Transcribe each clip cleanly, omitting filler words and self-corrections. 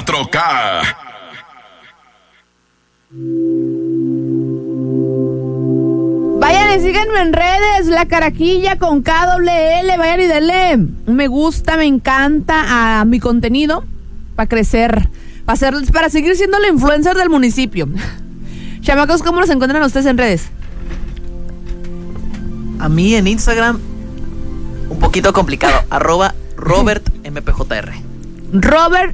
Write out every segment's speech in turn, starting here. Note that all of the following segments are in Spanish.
4K. Vayan y síganme en redes, La Carajilla con KWL. Vayan y denle me gusta, me encanta a mi contenido para crecer, para seguir siendo la influencer del municipio. Chamacos, ¿cómo los encuentran ustedes en redes? A mí en Instagram, un poquito complicado, @RobertMPJR. Robert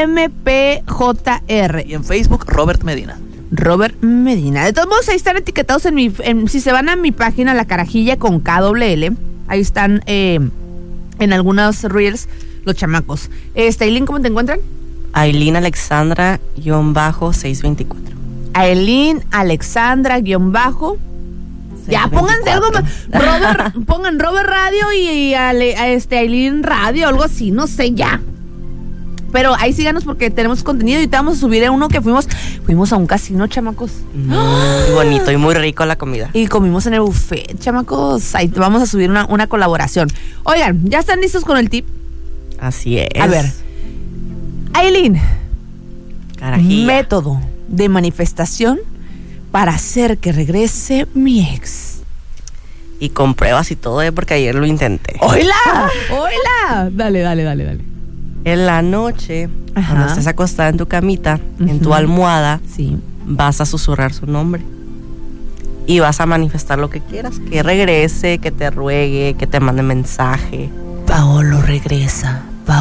MPJR. Y en Facebook, Robert Medina. Robert Medina. De todos modos, ahí están etiquetados si se van a mi página, La Carajilla con KWL, ahí están en algunos reels los chamacos. Aileen, ¿cómo te encuentran? Aileen Alexandra-624. Aileen Alexandra _ ya, pónganse algo más. Pongan Robert Radio y Aileen Radio, algo así, no sé, ya. Pero ahí síganos porque tenemos contenido y te vamos a subir uno que fuimos a un casino, chamacos. Muy bonito y muy rico la comida. Y comimos en el buffet, chamacos. Ahí te vamos a subir una colaboración. Oigan, ¿ya están listos con el tip? Así es. A ver, Aileen, Carajilla. método de manifestación para hacer que regrese mi ex. Y con pruebas y todo, porque ayer lo intenté. ¡Hola! ¡Hola! Dale. En la noche, Ajá. cuando estés acostada en tu camita, en tu almohada, Sí. vas a susurrar su nombre. Y vas a manifestar lo que quieras. Que regrese, que te ruegue, que te mande mensaje. Paolo regresa.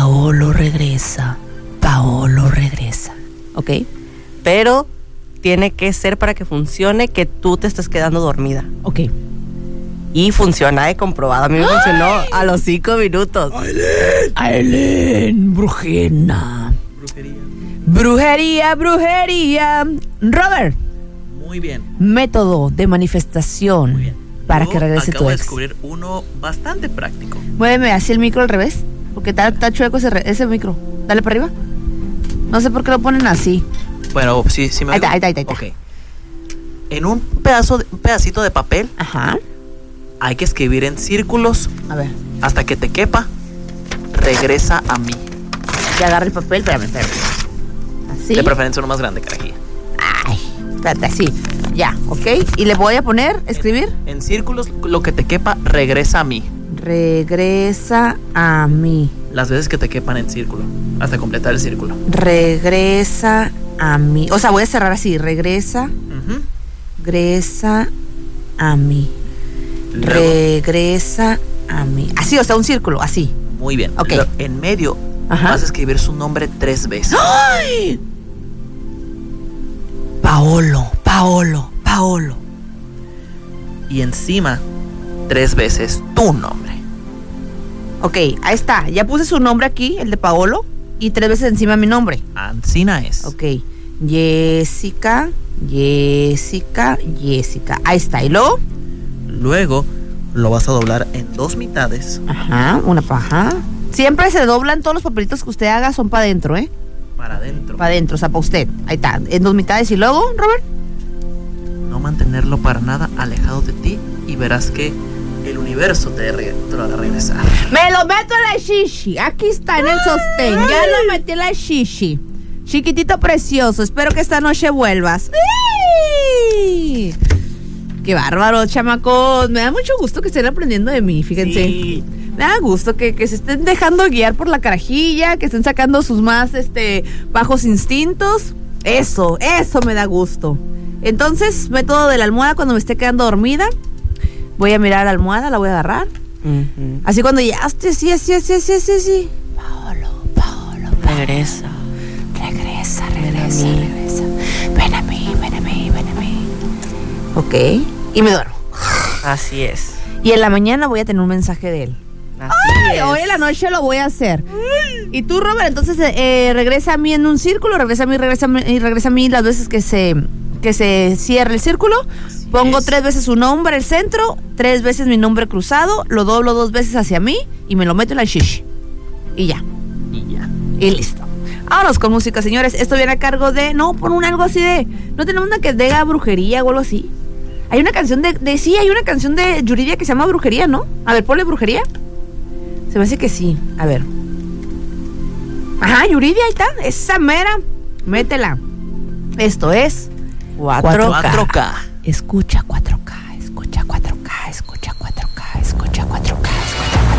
¿Ok? Pero tiene que ser para que funcione que tú te estés quedando dormida. Ok. Y funciona, comprobado. A mí me funcionó a los 5 minutos. Aileen, brujina. Brujería. Brujería. Robert, Muy bien. método de manifestación Muy bien. para Yo que regrese tu acabo de ex. descubrir uno bastante práctico. Muéveme así el micro al revés, porque está chueco ese micro. Dale para arriba. No sé por qué lo ponen así. Bueno, sí me Ahí oigo. está. Ok. En un pedacito de papel Ajá. hay que escribir en círculos A ver, hasta que te quepa. Regresa a mí. ya agarra el papel, espérame. Así. De preferencia uno más grande, carajilla. Ay, espérate, así. Ya, ok. Y le voy a poner, escribir. En círculos, lo que te quepa, regresa a mí. Regresa a mí. Las veces que te quepan en círculo, hasta completar el círculo. Regresa a mí. O sea, voy a cerrar así. Regresa a mí. Luego, Regresa a mí. Así, o sea, un círculo, así. muy bien. Ok. En medio Ajá. vas a escribir su nombre 3 veces. ¡Ay! Paolo. Y encima 3 veces tu nombre. Ok, ahí está. Ya puse su nombre aquí, el de Paolo, y 3 veces encima mi nombre. Ancina es. Ok. Jessica. Ahí está. ¿Y luego? Luego lo vas a doblar en 2 mitades. Ajá, una paja. Siempre se doblan todos los papelitos que usted haga, son para adentro, ¿eh? Para adentro. Para adentro, o sea, para usted. Ahí está, en 2 mitades. ¿Y luego, Robert? No mantenerlo para nada alejado de ti y verás que el universo te lo hará regresar. Me lo meto en la shishi. Aquí está, en el sostén. Ya lo metí en la shishi. Chiquitito precioso. Espero que esta noche vuelvas. ¡Ay! Qué bárbaro, chamacos. Me da mucho gusto que estén aprendiendo de mí, fíjense. Sí. Me da gusto que se estén dejando guiar por la carajilla, que estén sacando sus más bajos instintos. Eso me da gusto. Entonces, método de la almohada cuando me esté quedando dormida. Voy a mirar la almohada, la voy a agarrar. Ujú. Así cuando ya sí. Paolo. Regresa. Regresa. Ven a mí. Ok. Y me duermo. Así es. Y en la mañana voy a tener un mensaje de él. Así es. Hoy en la noche lo voy a hacer. Y tú, Robert, entonces regresa a mí en un círculo, regresa a mí las veces que se cierre el círculo. Pongo 3 veces su nombre al centro, 3 veces mi nombre cruzado, lo doblo 2 veces hacia mí y me lo meto en la shishi. Y ya. Y listo. Vámonos con música, señores. Esto viene a cargo de... No, pon algo así de... No tenemos una que diga brujería o algo así. Hay una canción sí, hay una canción de Yuridia que se llama Brujería, ¿no? A ver, ponle brujería. Se me hace que sí. A ver. Ajá, Yuridia, ahí está. Esa mera. Métela. Esto es 4K. 4K. Escucha 4K.